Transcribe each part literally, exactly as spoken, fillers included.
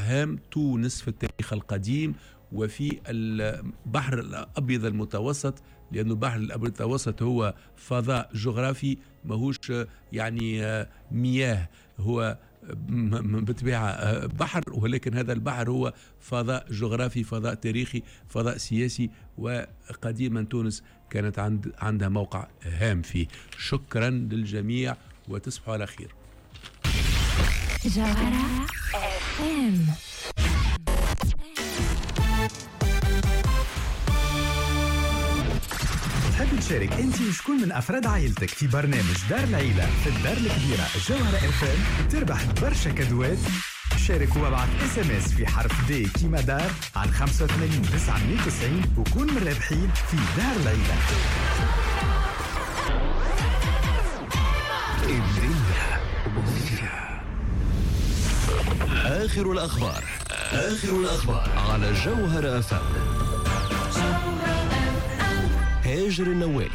هام تونس في التاريخ القديم وفي البحر الأبيض المتوسط، لأنه البحر الأبيض المتوسط هو فضاء جغرافي ماهوش يعني مياه، هو بالطبيعة بحر، ولكن هذا البحر هو فضاء جغرافي، فضاء تاريخي، فضاء سياسي، وقديما تونس كانت عند عندها موقع هام فيه. شكرا للجميع وتصبحوا على خير. جوهرة اف ام. تحب تشارك انت وشكون من افراد عائلتك في برنامج دار العيلة في الدار الكبيرة جوهرة اف ام، تربح برشا كادوات. شارك وابعث اس ام اس في حرف دي كيما دار على خمسة وثمانين تسعمية وتسعين وكون من الرابحين في دار العيلة. آخر الأخبار آخر الأخبار على جوهرة اف ام. هاجر النوالي.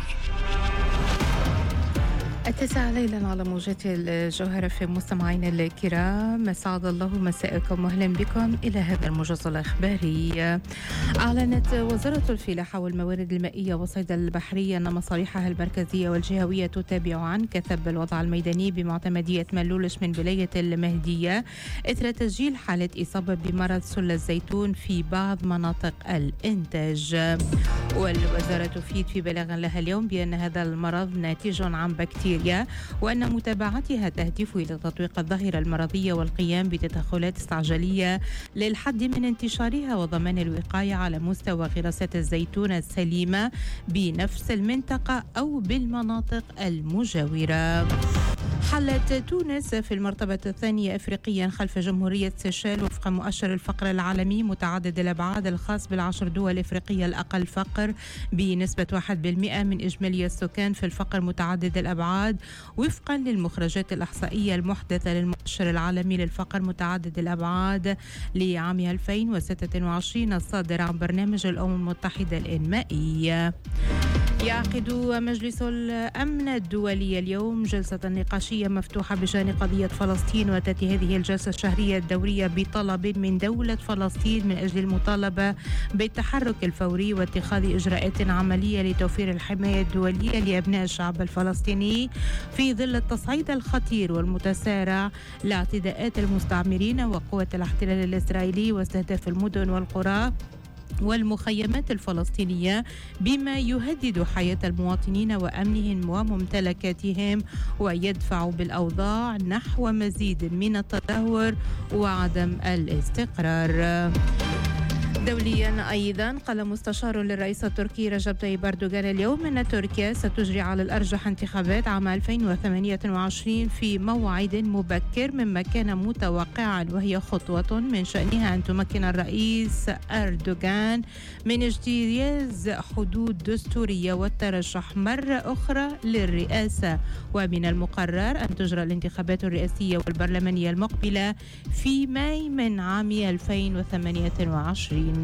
التاسعة ليلا على موجات الجوهرة في مستمعينا الكرام، سعد الله مساءكم واهلا بكم إلى هذا الموجز الإخباري. أعلنت وزارة الفلاحة والموارد المائية والصيد البحري أن مصالحها المركزية والجهوية تتابع عن كثب الوضع الميداني بمعتمدية ملولش من ولاية المهدية إثر تسجيل حالة إصابة بمرض سل الزيتون في بعض مناطق الإنتاج. والوزارة تفيد في بلاغ لها اليوم بأن هذا المرض ناتج عن بكتيريا، وأن متابعتها تهدف إلى تطويق الظاهرة المرضية والقيام بتدخلات استعجالية للحد من انتشارها وضمان الوقاية على مستوى غراسات الزيتون السليمة بنفس المنطقة أو بالمناطق المجاورة. حلت تونس في المرتبة الثانية أفريقيا خلف جمهورية سيشيل وفق مؤشر الفقر العالمي متعدد الأبعاد الخاص بالعشر دول إفريقية الأقل فقر بنسبة واحد بالمئة من إجمالي السكان في الفقر متعدد الأبعاد، وفقا للمخرجات الإحصائية المحدثة للمؤشر العالمي للفقر متعدد الأبعاد لعام ألفين وستة وعشرين الصادر عن برنامج الأمم المتحدة الإنمائي. يعقد مجلس الأمن الدولي اليوم جلسة نقاشية مفتوحة بشأن قضية فلسطين، وتأتي هذه الجلسة الشهرية الدورية بطلب من دولة فلسطين من أجل المطالبة بالتحرك الفوري واتخاذ إجراءات عملية لتوفير الحماية الدولية لأبناء الشعب الفلسطيني في ظل التصعيد الخطير والمتسارع لاعتداءات المستعمرين وقوة الاحتلال الإسرائيلي واستهداف المدن والقرى والمخيمات الفلسطينية بما يهدد حياة المواطنين وأمنهم وممتلكاتهم ويدفع بالأوضاع نحو مزيد من التدهور وعدم الاستقرار. دوليا أيضا قال مستشار للرئيس التركي رجب طيب أردوغان اليوم أن تركيا ستجري على الأرجح انتخابات عام ألفين وثمانية وعشرين في موعد مبكر مما كان متوقعا، وهي خطوة من شأنها أن تمكن الرئيس أردوغان من اجتياز حدود دستورية والترشح مرة أخرى للرئاسة. ومن المقرر أن تجرى الانتخابات الرئاسية والبرلمانية المقبلة في ماي من عام ألفين وثمانية وعشرين.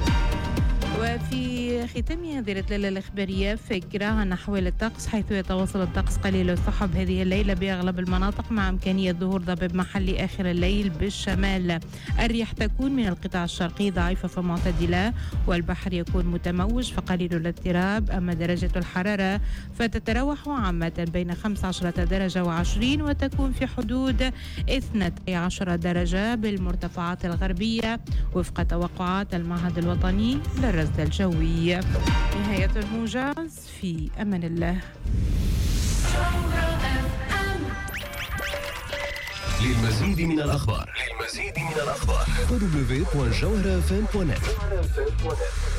وفي ختام هذه الليلة الإخبارية فكرة عن أحوال الطقس، حيث يتواصل الطقس قليل السحب هذه الليلة بأغلب المناطق مع إمكانية ظهور ضباب محلي آخر الليل بالشمال. الرياح تكون من القطاع الشرقي ضعيفة فمعتدلة، والبحر يكون متموج فقليل الاضطراب. أما درجة الحرارة فتتراوح عامة بين خمسة عشر درجة وعشرين، وتكون في حدود اثنتي عشرة درجة بالمرتفعات الغربية وفق توقعات المعهد الوطني للرصد الجوي. نهاية الموجز، في أمان الله. للمزيد من الأخبار للمزيد من الأخبار دبليو دبليو دوت جوهرة اف ام دوت نت.